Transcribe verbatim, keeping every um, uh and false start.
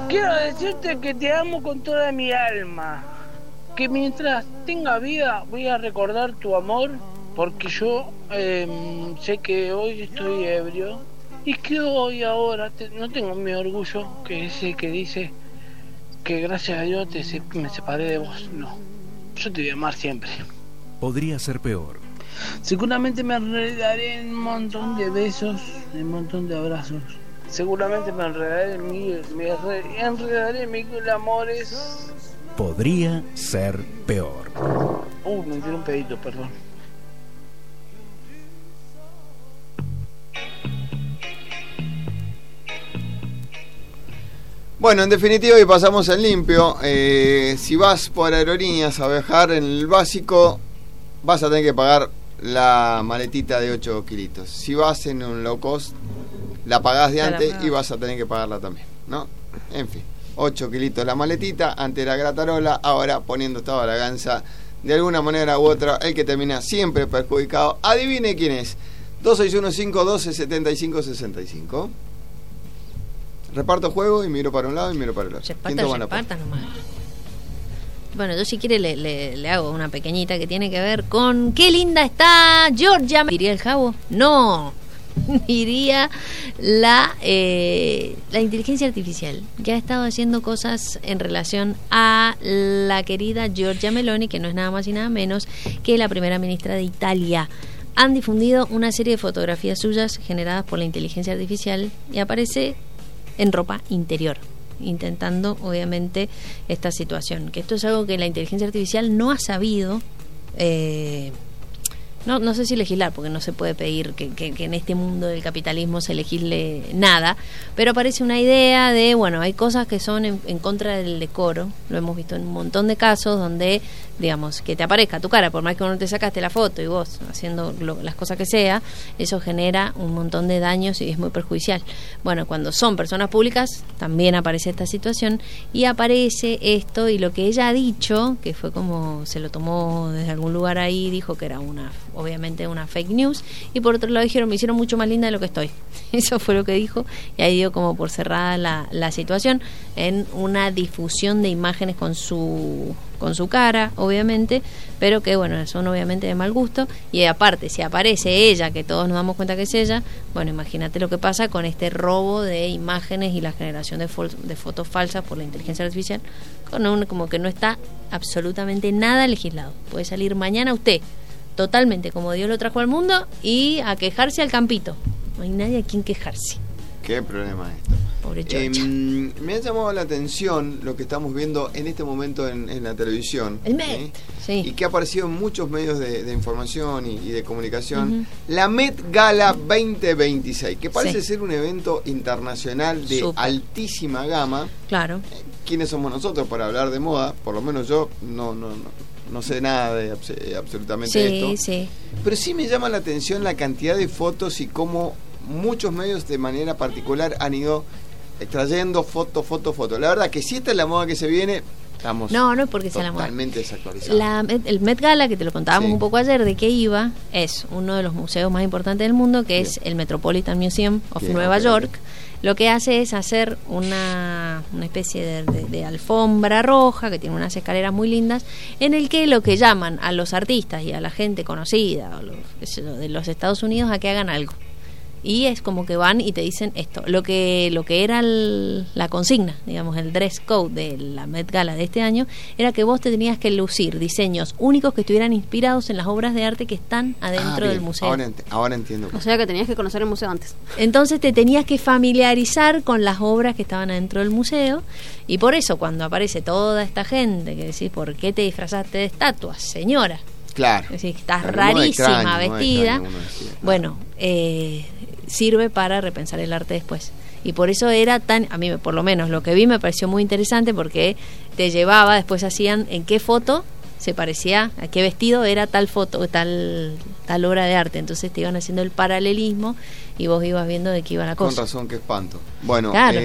Quiero decirte que te amo con toda mi alma. Que mientras tenga vida voy a recordar tu amor. Porque yo eh, sé que hoy estoy ebrio. Y que hoy ahora te, no tengo mi orgullo. Que es el que dice que gracias a Dios te, me separé de vos. No. Yo te voy a amar siempre. Podría ser peor. Seguramente me enredaré en un montón de besos, en un montón de abrazos. Seguramente me enredaré en mi, me enredaré en mil amores. Podría ser peor. Uh, me tiré un pedito, perdón. Bueno, en definitiva, y pasamos en limpio, eh, si vas por aerolíneas a viajar en el básico, vas a tener que pagar la maletita de ocho kilitos. Si vas en un low cost, la pagás de antes y vas a tener que pagarla también, ¿no? En fin, ocho kilitos la maletita, antes era gratarola, ahora poniendo toda la ganza, de alguna manera u otra, el que termina siempre perjudicado. Adivine quién es. dos seis uno cinco uno dos siete cinco seis cinco. Reparto juego y miro para un lado y miro para el otro. Reparta, reparta nomás. Bueno, yo si quiere le, le, le hago una pequeñita que tiene que ver con qué linda está Georgia. ¿Diría el Jabo? No, diría la, eh, la inteligencia artificial. Ya ha estado haciendo cosas en relación a la querida Giorgia Meloni, que no es nada más y nada menos que la primera ministra de Italia. Han difundido una serie de fotografías suyas generadas por la inteligencia artificial y aparece en ropa interior, intentando obviamente esta situación, que esto es algo que la inteligencia artificial no ha sabido eh, no, no sé si legislar, porque no se puede pedir que, que, que en este mundo del capitalismo se legisle nada, pero parece una idea de, bueno, hay cosas que son en, en contra del decoro, lo hemos visto en un montón de casos donde, digamos, que te aparezca tu cara, por más que no te sacaste la foto y vos haciendo lo, las cosas que sea, eso genera un montón de daños y es muy perjudicial. Bueno, cuando son personas públicas también aparece esta situación y aparece esto, y lo que ella ha dicho, que fue como se lo tomó desde algún lugar ahí, dijo que era una, obviamente una fake news, y por otro lado dijeron, me hicieron mucho más linda de lo que estoy. Eso fue lo que dijo, y ahí dio como por cerrada la, la situación en una difusión de imágenes con su con su cara, obviamente, pero que bueno, son obviamente de mal gusto, y aparte, si aparece ella, que todos nos damos cuenta que es ella, bueno, imagínate lo que pasa con este robo de imágenes y la generación de, fol- de fotos falsas por la inteligencia artificial, con un, como que no está absolutamente nada legislado. Puede salir mañana usted, totalmente como Dios lo trajo al mundo, y a quejarse al campito. No hay nadie a quien quejarse. ¿Qué problema es esto? Pobre eh, me ha llamado la atención lo que estamos viendo en este momento en, en la televisión. El Met, ¿eh? Sí. Y que ha aparecido en muchos medios de, de información y, y de comunicación. Uh-huh. La Met Gala veinte veintiséis, que parece sí. ser un evento internacional de Super. altísima gama. Claro. Eh, ¿Quiénes somos nosotros para hablar de moda? Por lo menos yo no, no, no, no sé nada de abs- absolutamente sí, esto. Sí. Pero sí me llama la atención la cantidad de fotos y cómo muchos medios de manera particular han ido extrayendo foto, foto, foto. La verdad que si esta es la moda que se viene, estamos no, no es porque sea la moda. Totalmente desactualizados. La, el Met Gala, que te lo contábamos sí. un poco ayer, de qué iba, es uno de los museos más importantes del mundo, que Bien. es el Metropolitan Museum of Bien, Nueva okay, York. Okay. Lo que hace es hacer una, una especie de, de, de alfombra roja, que tiene unas escaleras muy lindas, en el que lo que llaman a los artistas y a la gente conocida o los, de los Estados Unidos a que hagan algo. Y es como que van y te dicen esto, lo que lo que era el, la consigna, digamos, el dress code de la Met Gala de este año, era que vos te tenías que lucir diseños únicos que estuvieran inspirados en las obras de arte que están adentro ah, del museo. Ahora, ent- ahora entiendo. O sea que tenías que conocer el museo antes. Entonces te tenías que familiarizar con las obras que estaban adentro del museo, y por eso cuando aparece toda esta gente que decís, ¿por qué te disfrazaste de estatuas, señora? Claro. Es decir, estás Pero rarísima no extraño, vestida. No decía, bueno, eh, sirve para repensar el arte después. Y por eso era tan, a mí por lo menos lo que vi me pareció muy interesante, porque te llevaba, después hacían en qué foto se parecía, a qué vestido era tal foto, tal tal obra de arte. Entonces te iban haciendo el paralelismo y vos ibas viendo de qué iba la cosa. Con razón, qué espanto. Bueno, claro. eh,